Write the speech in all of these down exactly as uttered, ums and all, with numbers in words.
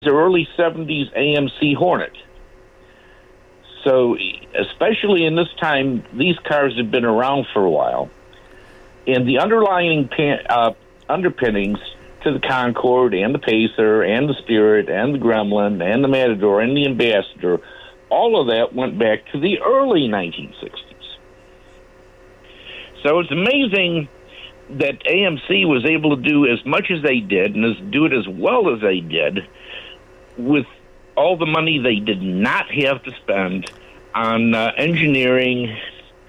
or early seventies A M C Hornet. So, especially in this time, these cars have been around for a while. And the underlying pan, uh, underpinnings to the Concorde and the Pacer and the Spirit and the Gremlin and the Matador and the Ambassador, all of that went back to the early nineteen sixties. So it's amazing that A M C was able to do as much as they did and as, do it as well as they did with all the money they did not have to spend on uh, engineering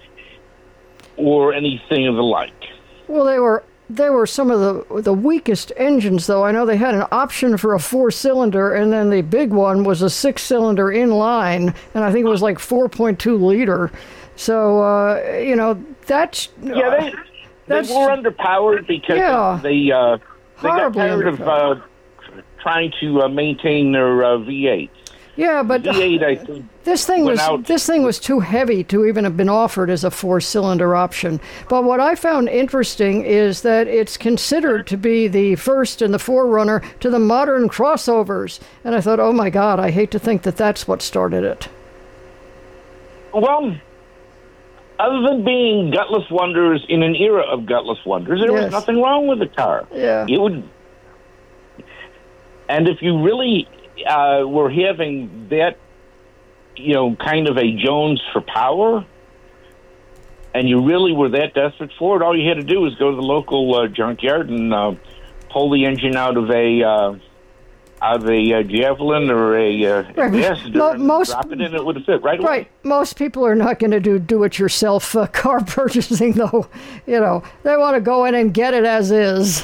or anything of the like. Well, they were they were some of the the weakest engines, though. I know they had an option for a four-cylinder, and then the big one was a six-cylinder inline, and I think it was like four point two liter. So, uh, you know, that's... Yeah, they, that's, they were underpowered because yeah, they, uh, they got tired of uh, trying to uh, maintain their uh, V eights. Yeah, but V eight, I think, this thing was out. this thing was too heavy to even have been offered as a four-cylinder option. But what I found interesting is that it's considered to be the first and the forerunner to the modern crossovers. And I thought, oh my God, I hate to think that that's what started it. Well, other than being gutless wonders in an era of gutless wonders, there yes. was nothing wrong with the car. Yeah. It would, and if you really uh, were having that, you know, kind of a Jones for power, and you really were that desperate for it, all you had to do was go to the local uh, junkyard and uh, pull the engine out of a uh, out of a uh, Javelin or a uh, right. Ambassador Mo- and most, drop it in, it would have fit right away. Right. Most people are not going to do do-it-yourself uh, car purchasing, though. You know, they want to go in and get it as is.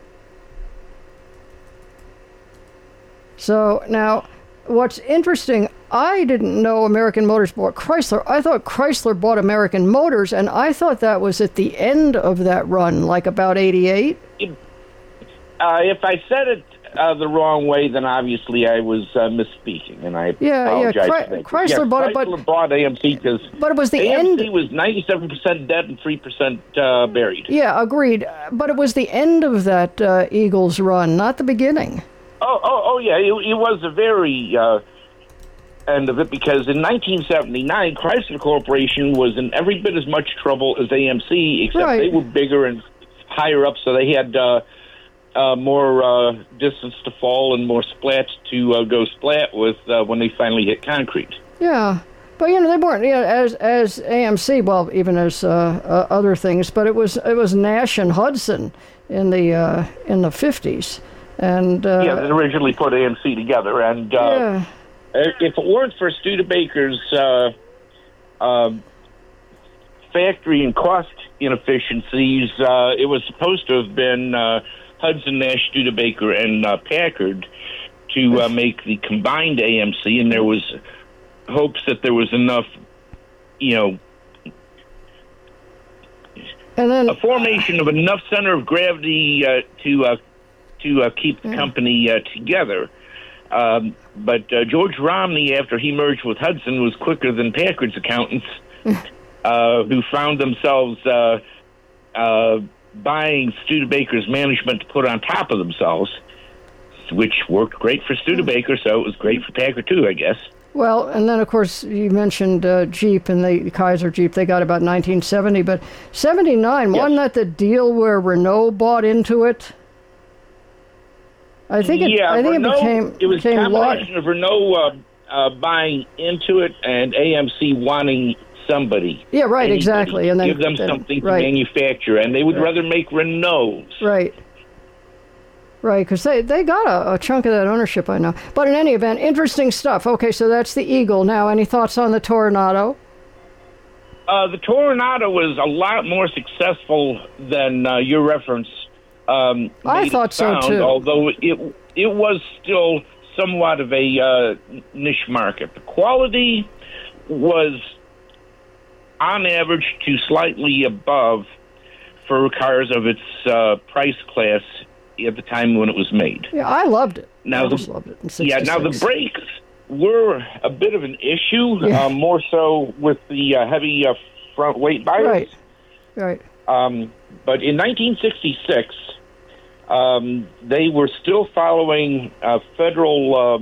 So now, what's interesting, I didn't know American Motors bought Chrysler. I thought Chrysler bought American Motors, and I thought that was at the end of that run, like about eighty-eight. Uh, if I said it uh, the wrong way, then obviously I was uh, misspeaking, and I yeah, apologize yeah. for that. Chrysler yeah, bought it, Chrysler but bought A M C because but it was the A M C end. was ninety-seven percent dead and three percent uh, buried. Yeah, agreed. But it was the end of that uh, Eagles run, not the beginning. Oh, oh, oh, yeah. It, it was a very uh, end of it because in nineteen seventy-nine, Chrysler Corporation was in every bit as much trouble as A M C, except right. they were bigger and higher up, so they had uh, uh, more uh, distance to fall and more splats to uh, go splat with uh, when they finally hit concrete. Yeah. But, you know, they weren't, you know, as as A M C, well, even as uh, uh, other things, but it was it was Nash and Hudson in the uh, in the fifties. And, uh, yeah, they originally put A M C together, and uh, yeah. if it weren't for Studebaker's uh, uh, factory and cost inefficiencies, uh, it was supposed to have been uh, Hudson, Nash, Studebaker, and uh, Packard to uh, make the combined A M C, and there was hopes that there was enough, you know, and then a formation of enough center of gravity uh, to uh, to uh, keep the company uh, together. Um, but uh, George Romney, after he merged with Hudson, was quicker than Packard's accountants, uh, who found themselves uh, uh, buying Studebaker's management to put on top of themselves, which worked great for Studebaker, so it was great for Packard too, I guess. Well, and then, of course, you mentioned uh, Jeep and the Kaiser Jeep. They got about nineteen seventy, but seventy-nine, yes. Wasn't that the deal where Renault bought into it? I think it, yeah, I think Renault, it became it was became a combination lot. of Renault uh, uh, buying into it and A M C wanting somebody. Yeah, right, anybody, exactly. And then give them then, something right. to manufacture, and they would right. rather make Renaults. Right. Right, because they, they got a, a chunk of that ownership, I know. But in any event, interesting stuff. Okay, so that's the Eagle. Now, any thoughts on the Toronado? Uh, the Toronado was a lot more successful than uh, your reference. Um, I thought sound, so too. Although it it was still somewhat of a uh, niche market. The quality was on average to slightly above for cars of its uh, price class at the time when it was made. Yeah, I loved it. Now I the, just loved it. Yeah, now the brakes were a bit of an issue, yeah. uh, more so with the uh, heavy uh, front weight bikes. Right, right. Um, but in nineteen sixty-six, um, they were still following uh, federal uh,